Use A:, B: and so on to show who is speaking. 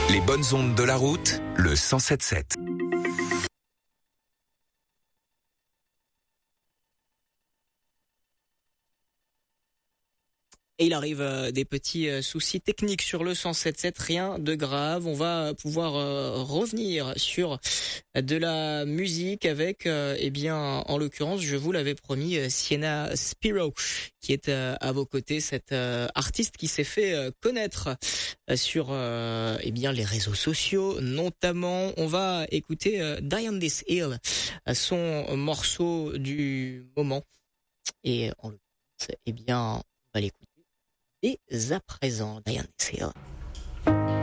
A: Les bonnes ondes de la route, le 107.7.
B: Et il arrive des petits soucis techniques sur le 107.7, rien de grave. On va pouvoir revenir sur de la musique avec, en l'occurrence, je vous l'avais promis, Sienna Spiro, qui est à vos côtés, cette artiste qui s'est fait connaître sur les réseaux sociaux, notamment. On va écouter Die on This Hill, son morceau du moment. Et en l'occurrence, on va l'écouter. Et à présent, Diane Seal.